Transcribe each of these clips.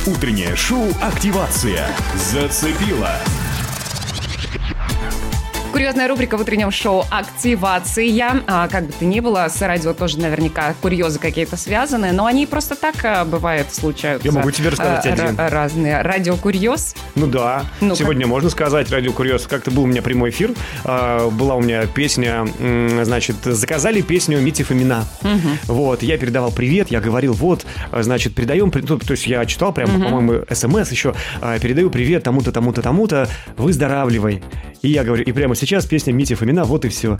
Утреннее шоу «Активация». Зацепила. Курьезная рубрика в утреннем шоу «Активация». Как бы то ни было, с радио тоже наверняка курьезы какие-то связаны, но они просто так бывают, случаются. Я могу тебе рассказать один. Разные. Радиокурьез? Ну да. Ну-ка. Сегодня можно сказать радиокурьез. Как-то был у меня прямой эфир. Была у меня песня, значит, заказали песню Мити Фомина. Вот, я передавал привет, я говорил, вот, значит, передаем, то есть я читал прямо, по-моему, смс еще, передаю привет тому-то, тому-то, тому-то, выздоравливай. И я говорю, и прямо сейчас песня Мити Фомина, вот и все.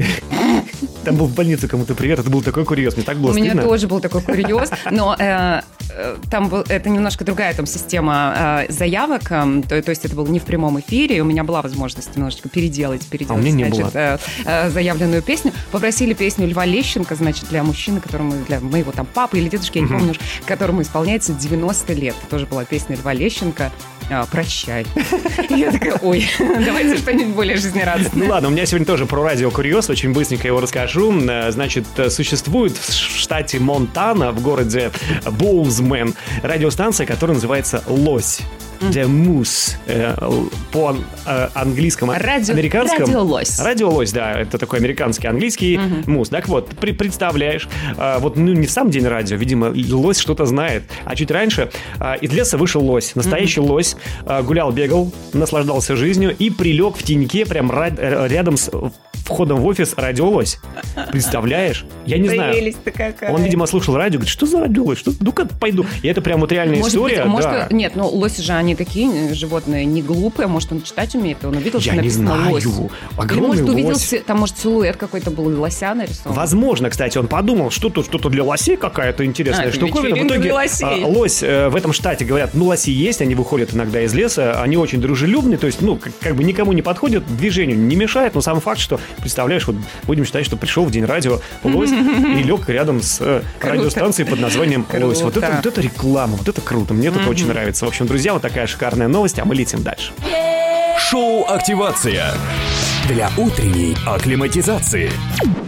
Там был в больнице кому-то привет, это был такой курьез, мне так было стыдно. У меня тоже был такой курьез, но там это немножко другая там система заявок, то есть это было не в прямом эфире, и у меня была возможность немножечко переделать, у меня не значит, заявленную песню. Попросили песню Льва Лещенко, значит, для мужчины, для моего там папы или дедушки, я не помню, которому исполняется 90 лет. Тоже была песня Льва Лещенко «Прощай». Я такая, ой, давайте что-нибудь более жизнерадостное. Ну ладно, у меня сегодня тоже про радиокурьез, очень быстренько его расскажу. Значит, существует в штате Монтана, в городе Боузмен, радиостанция, которая называется «Лось». The Moose по английскому, американскому. Радиолось. Радиолось, да, это такой американский английский мус. Так вот, представляешь, вот не в сам день радио, видимо, лось что-то знает. А чуть раньше из леса вышел лось, настоящий лось, гулял, бегал, наслаждался жизнью и прилег в теньке прям рядом с входом в офис радиолось. Представляешь? Я не знаю. Прелесть-то какая. Он, видимо, слушал радио, говорит, что за радиолось? Ну-ка, пойду. И это прям вот реальная история. Может, нет, ну лоси же они такие животные не глупые, может он читать умеет, он увидел, что написано лось. Огромный или может увидел, лось. там может силуэт какой-то был лося нарисован. Возможно, кстати, он подумал, что-то для лосей какая-то интересная штуковина. В итоге лось в этом штате, говорят, лоси есть, они выходят иногда из леса, они очень дружелюбные, то есть, как бы никому не подходят, движению не мешает, но сам факт, что, представляешь, вот будем считать, что пришел в день радио лось и лег рядом с радиостанцией под названием «Лось». Вот это реклама, вот это круто, мне это очень нравится. В общем, друзья, вот такая шикарная новость, а мы летим дальше. Шоу «Активация» для утренней акклиматизации.